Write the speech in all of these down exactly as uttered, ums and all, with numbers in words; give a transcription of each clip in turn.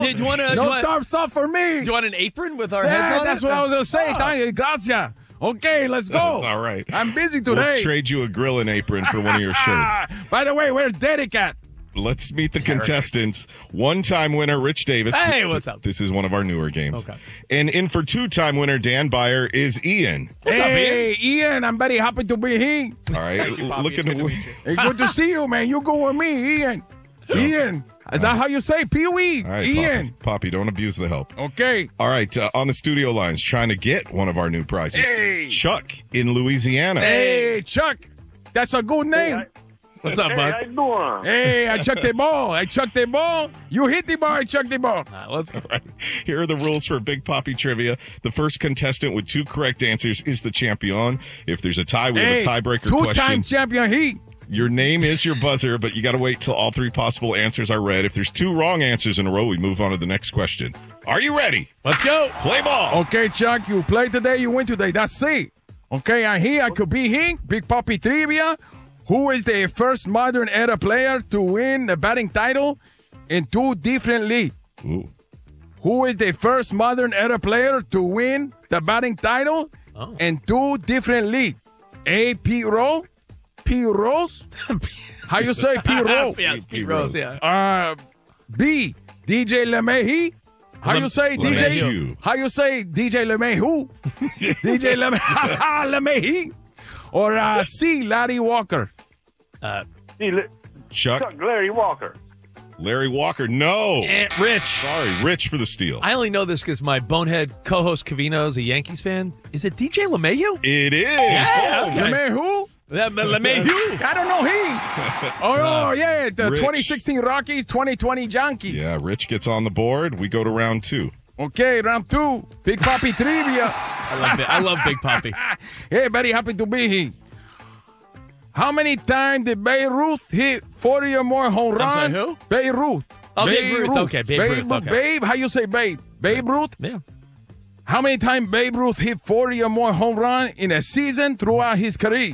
Hey, do you want to? No want, tarps off for me. Do you want an apron with our Yeah, heads on that's it? what I was going to say. Thank you. Gracias. Okay, let's go. That's all right. I'm busy today. We'll trade you a grilling apron for one of your shirts. By the way, where's Derek at? Let's meet the contestants. One-time winner, Rich Davis. Hey, what's up? This is one of our newer games. Okay. And in for two-time winner, Dan Byer, is Ian. What's up, hey, Ian? I'm very happy to be here. All right. you, Poppy. Looking It's good to to meet you. Hey, good to see you, man. You go with me, Ian. Ian. Is that how you say Pee-wee? All right, Ian. Poppy. Poppy, don't abuse the help. Okay. All right, uh, on the studio lines, trying to get one of our new prizes. Hey. Chuck in Louisiana. Hey, Chuck. That's a good name. What's up, Hey, bud? how you doing? Hey, I chucked the ball. I chucked the ball. You hit the ball. I chucked the ball. All right, let's go. All right. Here are the rules for Big Poppy Trivia. The first contestant with two correct answers is the champion. If there's a tie, we Hey, have a tiebreaker two-time question. champion he. Your name is your buzzer, but you got to wait till all three possible answers are read. If there's two wrong answers in a row, we move on to the next question. Are you ready? Let's go. Play ball. Okay, Chuck, you play today, you win today. That's it. Okay, I'm here. I could be here. Big Poppy Trivia. Who is the first modern era player to win the batting title in two different leagues? Ooh. Who is the first modern era player to win the batting title Oh. in two different leagues? A. Pete Rose. Pete Rose? How you say Pete Rose? Yes, Pete Rose, yeah. Uh, B. D J LeMahieu. How Lem- you say D J? LeMahieu. How you say D J LeMahieu? D J Leme- LeMahieu. Or uh, C. Larry Walker. Uh, See, li- Chuck, Chuck Larry Walker. Larry Walker. No. Aunt Rich. Sorry, Rich for the steal. I only know this because my bonehead co-host Cavino is a Yankees fan. Is it D J LeMahieu? It is. Yeah, okay. LeMahieu? That LeMahieu. I don't know he. Oh, oh yeah, the Rich. twenty sixteen Rockies, twenty twenty Yankees. Yeah, Rich gets on the board. We go to round two. Okay, round two. Big Poppy Trivia. I love it. I love Big Poppy. Hey, very happy to be here. How many times did Babe Ruth hit forty or more home I'm runs? sorry, who? Babe Ruth. Oh, Babe Ruth. Okay, Babe Ruth, okay. Babe, how you say Babe? Babe Ruth? Yeah. How many times Babe Ruth hit forty or more home runs in a season throughout his career?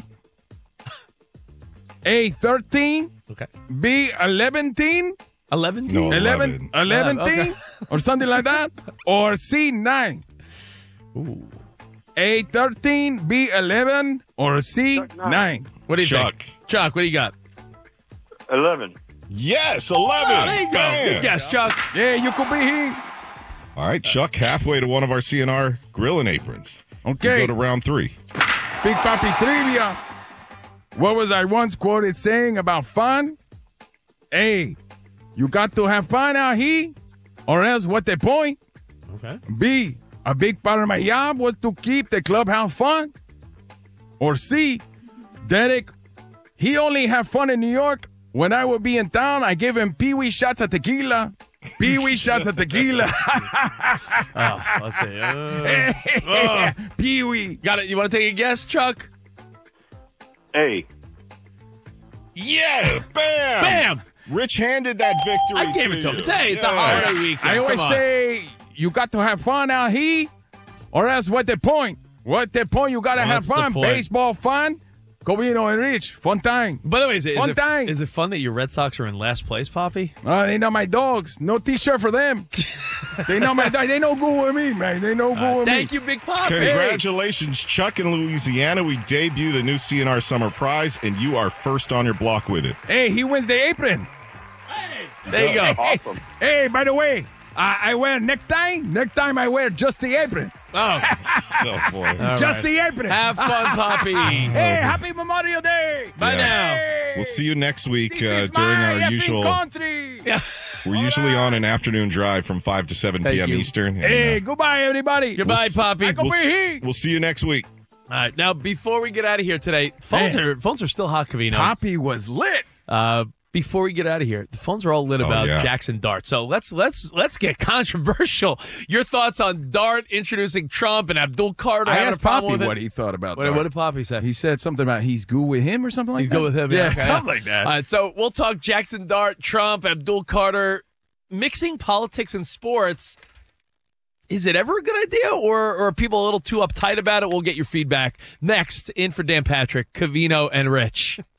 A, thirteen. Okay. B, eleven. eleven? No. eleven, eleven. eleven, Okay. or something like that. Or C, nine. Ooh. A, thirteen. B, eleven. Or C, Chuck, nine. nine. What do you Chuck. think? Chuck, what do you got? eleven. Yes, eleven. Oh, there you go. Bam. Good guess, Chuck. Yeah, you could be here. All right, Chuck, halfway to one of our C N R grilling aprons. Okay. We go to round three. Big Poppy Trivia. What was I once quoted saying about fun? A, you got to have fun out here, or else what the point? Okay. B, a big part of my job was to keep the clubhouse fun. Or C, Derek, he only had fun in New York. When I would be in town, I give him pee-wee shots of tequila. Pee-wee shots of tequila. Oh, let's see. Uh, oh. Pee-wee. got it. You want to take a guess, Chuck? A. Yeah, bam. Bam! Rich handed that victory I gave it to him. you. It's, hey, it's a Yes. holiday weekend. I always Come on. say you got to have fun out here, or else what the point? What the point? You got to have What's the fun. point? Baseball fun. Covino and Rich. Fun time. By the way, is it, is, Fun it, time. is it fun that your Red Sox are in last place, Poppy? Uh, they know my dogs. No T-shirt for them. They know my dog. They know good with me, man. They know good Uh, with thank me. you, Big Poppy. Congratulations, Chuck in Louisiana. We debut the new C N R Summer Prize, and you are first on your block with it. Hey, he wins the apron. There you go. Awesome. Hey, by the way, I, I wear necktie. Next time I wear just the apron. Oh, Oh, boy. all just right. the apron. Have fun, Poppy. Hey, happy Memorial Day. Bye Yeah. now. Hey, We'll see you next week This uh, is during my our effing usual. country. Yeah. We're usually on an afternoon drive from five to seven Thank p.m. you. Eastern. and, Hey, uh, goodbye, everybody. Goodbye, s- Poppy. I could we'll, be s- here. we'll see you next week. All right. Now, before we get out of here today, phones Man. are phones are still hot, Cavino. Poppy was lit. Uh, before we get out of here, the phones are all lit Oh, about yeah. Jackson Dart. So let's let's let's get controversial. Your thoughts on Dart introducing Trump and Abdul Carter I having a asked problem Poppy with what it? he thought about What, that. what did Poppy say? He said something about he's good with him or something like You that. go with him, Yeah, okay. something like that. All right, so we'll talk Jackson Dart, Trump, Abdul Carter, mixing politics and sports. Is it ever a good idea, or, or are people a little too uptight about it? We'll get your feedback next. In for Dan Patrick, Cavino, and Rich.